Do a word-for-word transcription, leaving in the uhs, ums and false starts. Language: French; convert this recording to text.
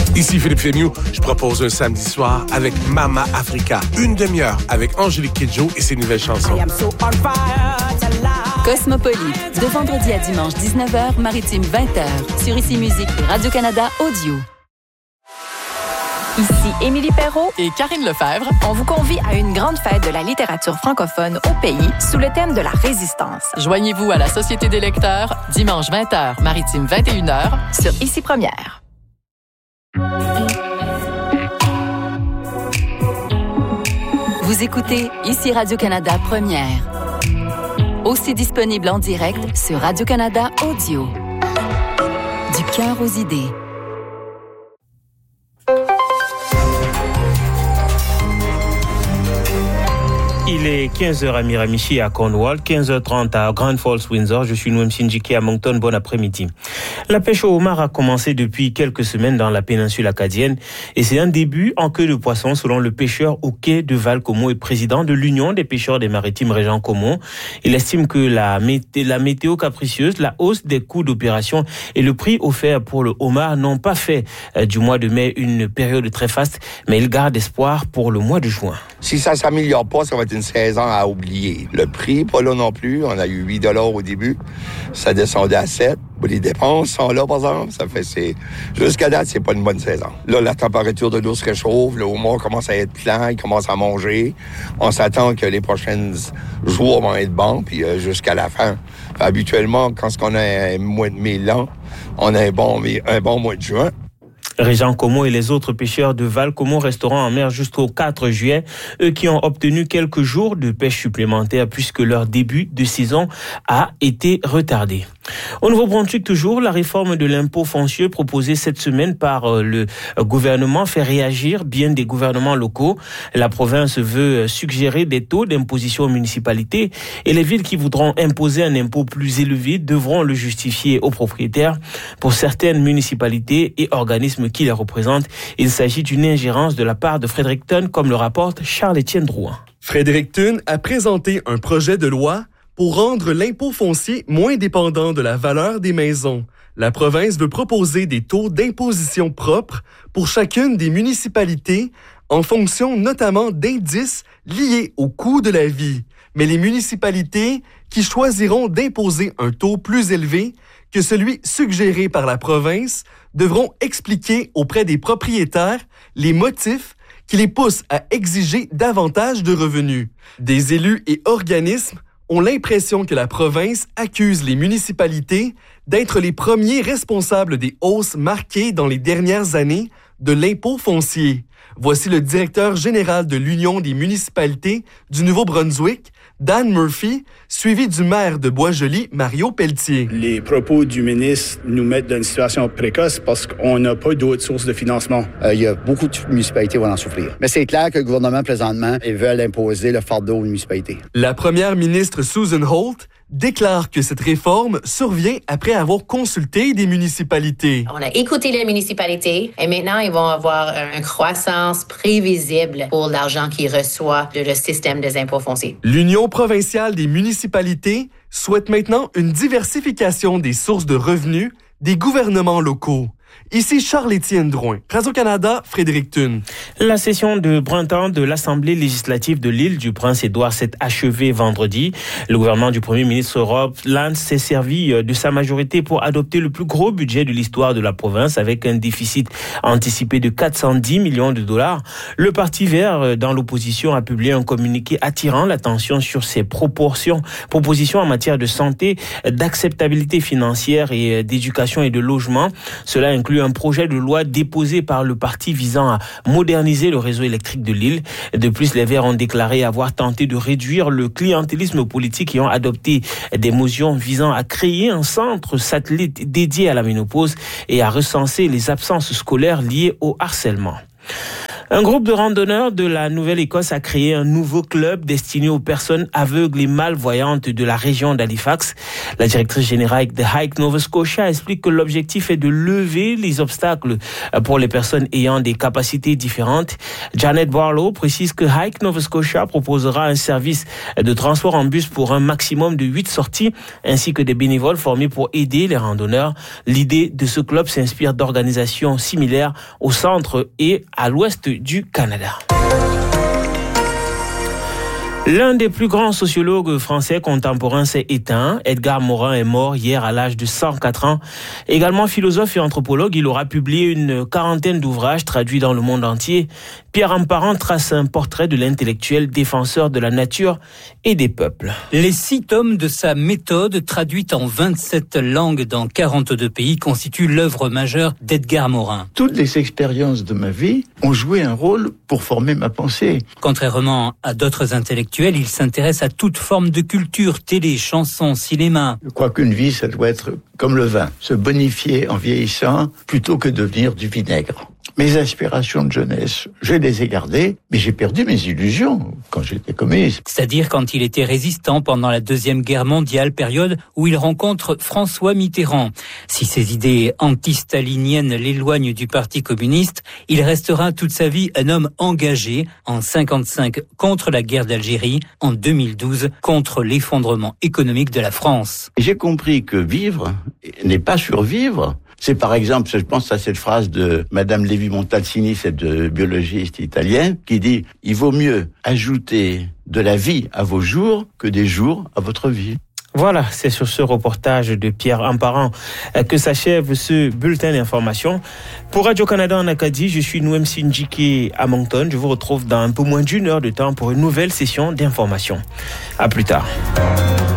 Ici Philippe Fémieux, je propose un samedi soir avec Mama Africa. Une demi-heure avec Angélique Kidjo et ses nouvelles chansons. Cosmopolite, de vendredi à dimanche dix-neuf heures, maritime vingt heures, sur Ici Musique et Radio-Canada Audio. Ici Émilie Perrault et Karine Lefebvre. On vous convie à une grande fête de la littérature francophone au pays sous le thème de la résistance. Joignez-vous à la Société des lecteurs, dimanche vingt heures, maritime vingt et une heures, sur Ici Première. Vous écoutez Ici Radio-Canada Première. Aussi disponible en direct sur Radio-Canada Audio. Du cœur aux idées. Il est quinze heures à Miramichi à Cornwall, quinze heures trente à Grand Falls, Windsor. Je suis Noem Sinjiki à Moncton. Bon après-midi. La pêche au homard a commencé depuis quelques semaines dans la péninsule acadienne et c'est un début en queue de poisson selon le pêcheur au quai de Val-Comeau et président de l'Union des pêcheurs des maritimes Régent Comeau. Il estime que la, mété- la météo capricieuse, la hausse des coûts d'opération et le prix offert pour le homard n'ont pas fait euh, du mois de mai une période très faste, mais il garde espoir pour le mois de juin. Si ça ne s'améliore pas, ça va être une saison à oublier. Le prix, pas là non plus. On a eu huit dollars au début. Ça descendait à sept. Les dépenses sont là, par exemple. Ça fait, c'est, jusqu'à date, c'est pas une bonne saison. Là, la température de l'eau se réchauffe. Le homard commence à être plein. Il commence à manger. On s'attend que les prochains jours vont être bons, puis euh, jusqu'à la fin. Fait, habituellement, quand on a un mois de mai lent, on a un bon, un bon mois de juin. Régent Comeau et les autres pêcheurs de Val-Comeau resteront en mer jusqu'au quatre juillet, eux qui ont obtenu quelques jours de pêche supplémentaires puisque leur début de saison a été retardé. Au Nouveau-Brunswick toujours, la réforme de l'impôt foncier proposée cette semaine par le gouvernement fait réagir bien des gouvernements locaux. La province veut suggérer des taux d'imposition aux municipalités et les villes qui voudront imposer un impôt plus élevé devront le justifier aux propriétaires. Pour certaines municipalités et organismes qui les représentent, il s'agit d'une ingérence de la part de Fredericton, comme le rapporte Charles-Étienne Drouin. Fredericton a présenté un projet de loi pour rendre l'impôt foncier moins dépendant de la valeur des maisons. La province veut proposer des taux d'imposition propres pour chacune des municipalités en fonction notamment d'indices liés au coût de la vie. Mais les municipalités qui choisiront d'imposer un taux plus élevé que celui suggéré par la province devront expliquer auprès des propriétaires les motifs qui les poussent à exiger davantage de revenus. Des élus et organismes ont l'impression que la province accuse les municipalités d'être les premiers responsables des hausses marquées dans les dernières années de l'impôt foncier. Voici le directeur général de l'Union des municipalités du Nouveau-Brunswick, Dan Murphy, suivi du maire de Boisjoli, Mario Pelletier. Les propos du ministre nous mettent dans une situation précoce parce qu'on n'a pas d'autres sources de financement. Euh, il y a beaucoup de municipalités qui vont en souffrir. Mais c'est clair que le gouvernement, présentement, ils veulent imposer le fardeau aux municipalités. La première ministre Susan Holt déclare que cette réforme survient après avoir consulté des municipalités. On a écouté les municipalités et maintenant, ils vont avoir une croissance prévisible pour l'argent qu'ils reçoivent de le système des impôts fonciers. L'Union provinciale des municipalités souhaite maintenant une diversification des sources de revenus des gouvernements locaux. Ici Charles-Étienne Drouin, Radio-Canada, Fredericton. La session de printemps de l'Assemblée législative de l'île du Prince-Édouard s'est achevée vendredi. Le gouvernement du premier ministre Rob Lance s'est servi de sa majorité pour adopter le plus gros budget de l'histoire de la province avec un déficit anticipé de quatre cent dix millions de dollars. Le Parti vert, dans l'opposition, a publié un communiqué attirant l'attention sur ses proportions, propositions en matière de santé, d'acceptabilité financière et d'éducation et de logement. Cela inclut un projet de loi déposé par le parti visant à moderniser le réseau électrique de l'île. De plus, les Verts ont déclaré avoir tenté de réduire le clientélisme politique et ont adopté des motions visant à créer un centre satellite dédié à la ménopause et à recenser les absences scolaires liées au harcèlement. Un groupe de randonneurs de la Nouvelle-Écosse a créé un nouveau club destiné aux personnes aveugles et malvoyantes de la région d'Halifax. La directrice générale de Hike Nova Scotia explique que l'objectif est de lever les obstacles pour les personnes ayant des capacités différentes. Janet Barlow précise que Hike Nova Scotia proposera un service de transport en bus pour un maximum de huit sorties, ainsi que des bénévoles formés pour aider les randonneurs. L'idée de ce club s'inspire d'organisations similaires au centre et à l'ouest du Canada. L'un des plus grands sociologues français contemporains s'est éteint. Edgar Morin est mort hier à l'âge de cent quatre ans. Également philosophe et anthropologue, il aura publié une quarantaine d'ouvrages traduits dans le monde entier. Pierre Amparan trace un portrait de l'intellectuel défenseur de la nature et des peuples. Les six tomes de sa méthode, traduite en vingt-sept langues dans quarante-deux pays, constituent l'œuvre majeure d'Edgar Morin. Toutes les expériences de ma vie ont joué un rôle pour former ma pensée. Contrairement à d'autres intellectuels, il s'intéresse à toute forme de culture, télé, chansons, cinéma. Je crois qu'une vie, ça doit être comme le vin, se bonifier en vieillissant plutôt que devenir du vinaigre. Mes aspirations de jeunesse, je les ai gardées, mais j'ai perdu mes illusions quand j'étais communiste. C'est-à-dire quand il était résistant pendant la Deuxième Guerre mondiale, période où il rencontre François Mitterrand. Si ses idées anti-staliniennes l'éloignent du Parti communiste, il restera toute sa vie un homme engagé en cinquante-cinq contre la guerre d'Algérie, en deux mille douze contre l'effondrement économique de la France. J'ai compris que vivre n'est pas survivre. C'est par exemple, je pense à cette phrase de Madame Levi-Montalcini, cette biologiste italienne, qui dit « Il vaut mieux ajouter de la vie à vos jours que des jours à votre vie ». Voilà, c'est sur ce reportage de Pierre Amparan que s'achève ce bulletin d'information. Pour Radio-Canada en Acadie, je suis Nouem Sindjiki à Moncton. Je vous retrouve dans un peu moins d'une heure de temps pour une nouvelle session d'information. À plus tard.